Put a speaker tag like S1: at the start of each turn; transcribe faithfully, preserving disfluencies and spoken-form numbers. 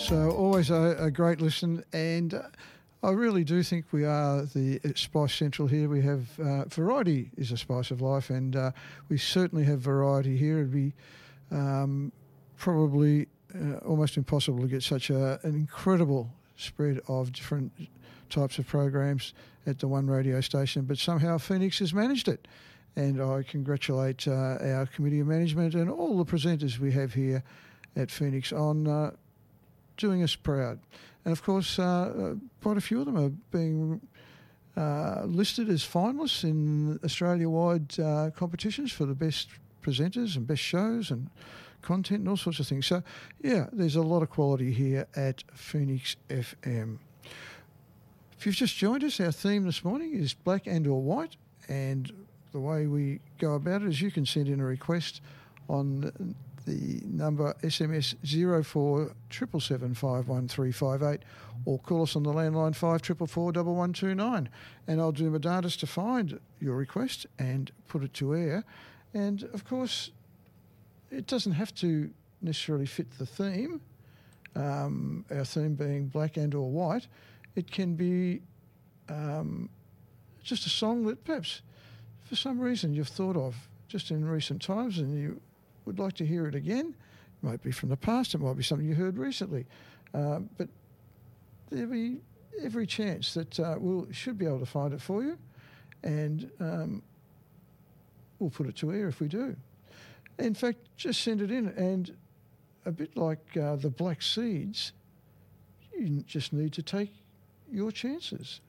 S1: So always a, a great listen, and uh, I really do think we are the uh, Spice Central here. We have uh, variety is a spice of life, and uh, we certainly have variety here. It'd be um, probably uh, almost impossible to get such a, an incredible spread of different types of programs at the one radio station, but somehow Phoenix has managed it. And I congratulate uh, our committee of management and all the presenters we have here at Phoenix on uh, doing us proud. And of course, uh, quite a few of them are being uh, listed as finalists in Australia-wide uh, competitions for the best presenters and best shows and content and all sorts of things. So, yeah, there's a lot of quality here at Phoenix F M. If you've just joined us, our theme this morning is black and or white, and the way we go about it is you can send in a request on the number S M S zero four seven seven five one three five eight or call us on the landline five four four four one one two nine, and I'll do my darndest to find your request and put it to air. And of course, it doesn't have to necessarily fit the theme, um, our theme being black and or white. It can be um, just a song that perhaps for some reason you've thought of just in recent times and you would like to hear it again. It might be from the past, it might be something you heard recently. Uh, but there'll be every chance that uh, we'll should be able to find it for you, and um, we'll put it to air if we do. In fact, just send it in, and a bit like uh, the Black Seeds, you just need to take your chances.